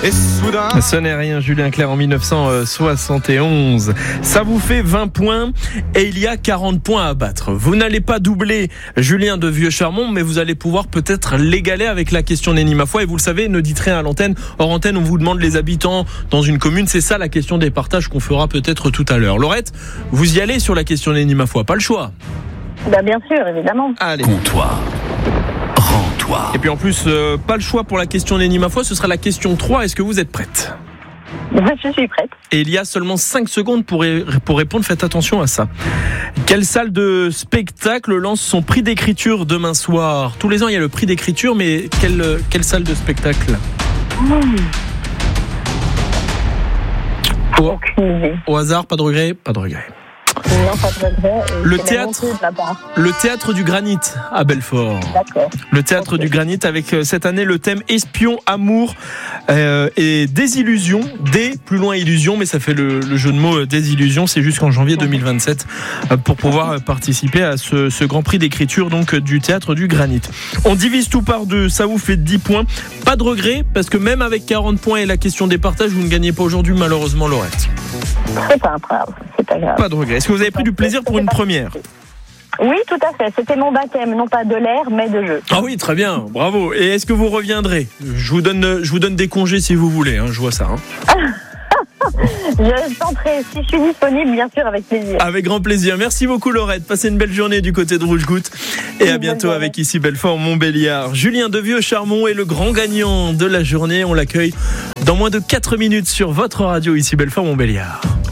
Et soudain... Ce n'est rien, Julien Clerc en 1971. Ça vous fait 20 points et il y a 40 points à battre. Vous n'allez pas doubler Julien de Vieux-Charmont, mais vous allez pouvoir peut-être l'égaler avec la question Nenni ma foi. Et vous le savez, ne dites rien à l'antenne. Hors antenne, on vous demande les habitants dans une commune. C'est ça la question des partages qu'on fera peut-être tout à l'heure. Laurette, vous y allez sur la question Nenni ma foi, pas le choix. Bien sûr, évidemment. Allez. Comptoir. Rends-toi. Et puis en plus, pas le choix pour la question Nenni ma foi, ce sera la question 3. Est-ce que vous êtes prête ? Je suis prête. Et il y a seulement 5 secondes pour répondre, faites attention à ça. Quelle salle de spectacle lance son prix d'écriture demain soir ? Tous les ans, il y a le prix d'écriture, mais quelle salle de spectacle ? Aucune idée. Au hasard, pas de regret ? Pas de regret. Non, pas de regret. Le théâtre du Granit à Belfort. D'accord. Le théâtre du Granit avec cette année le thème espion, amour et désillusion. Plus loin illusion, mais ça fait le jeu de mots désillusion. C'est jusqu'en janvier 2027 pour pouvoir participer à ce grand prix d'écriture donc du théâtre du Granit. On divise tout par deux, ça vous fait 10 points. Pas de regret parce que même avec 40 points et la question des partages, vous ne gagnez pas aujourd'hui malheureusement, Laurette. C'est pas grave. Pas de regret. Est-ce que vous avez pris du plaisir pour une première ? Oui, tout à fait. C'était mon baptême, non pas de l'air, mais de jeu. Ah oui, très bien, bravo. Et est-ce que vous reviendrez ? Je vous donne des congés si vous voulez, je vois ça. Je tenterai, si je suis disponible, bien sûr, avec plaisir. Avec grand plaisir. Merci beaucoup, Laurette. Passez une belle journée du côté de Rouge-Goutte. Et à bientôt avec ici Belfort-Montbéliard. Julien de Vieux-Charmont est le grand gagnant de la journée. On l'accueille dans moins de 4 minutes sur votre radio ici Belfort-Montbéliard.